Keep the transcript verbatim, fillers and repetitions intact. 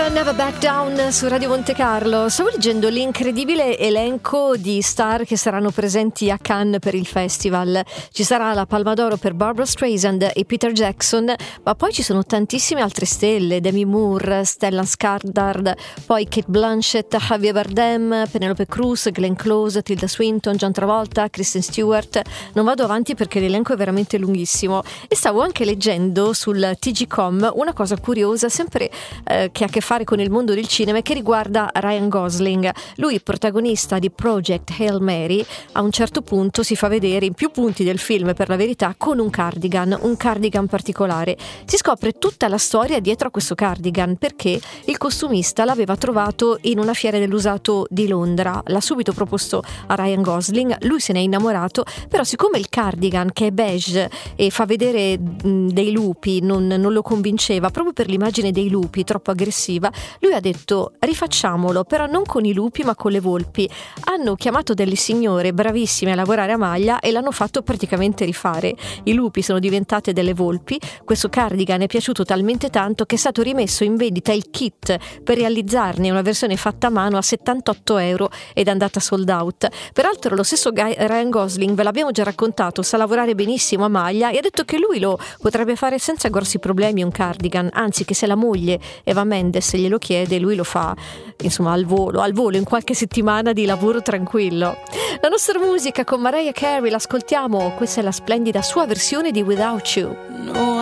Never Back Down su Radio Monte Carlo. Stavo leggendo l'incredibile elenco di star che saranno presenti a Cannes per il festival. Ci sarà la Palma d'Oro per Barbra Streisand e Peter Jackson, ma poi ci sono tantissime altre stelle: Demi Moore, Stellan Skarsgård, poi Cate Blanchett, Javier Bardem, Penelope Cruz, Glenn Close, Tilda Swinton, John Travolta, Kristen Stewart. Non vado avanti perché l'elenco è veramente lunghissimo. E stavo anche leggendo sul T G punto com una cosa curiosa, sempre eh, che ha a che fare con il mondo del cinema, che riguarda Ryan Gosling. Lui, protagonista di Project Hail Mary, a un certo punto si fa vedere in più punti del film, per la verità, con un cardigan, un cardigan particolare. Si scopre tutta la storia dietro a questo cardigan, perché il costumista l'aveva trovato in una fiera dell'usato di Londra, l'ha subito proposto a Ryan Gosling, lui se ne è innamorato, però siccome il cardigan, che è beige e fa vedere mh, dei lupi, non, non lo convinceva, proprio per l'immagine dei lupi troppo aggressiva, lui ha detto: rifacciamolo, però non con i lupi ma con le volpi. Hanno chiamato delle signore bravissime a lavorare a maglia e l'hanno fatto praticamente rifare. I lupi sono diventate delle volpi. Questo cardigan è piaciuto talmente tanto che è stato rimesso in vendita il kit per realizzarne una versione fatta a mano a settantotto euro ed è andata sold out. Peraltro lo stesso Guy, Ryan Gosling, ve l'abbiamo già raccontato, sa lavorare benissimo a maglia e ha detto che lui lo potrebbe fare senza grossi problemi un cardigan, anzi che se la moglie Eva Mendes glielo chiede lui lo fa, insomma, al volo, al volo in qualche settimana di lavoro tranquillo. La nostra musica con Mariah Carey, l'ascoltiamo, questa è la splendida sua versione di Without You. No.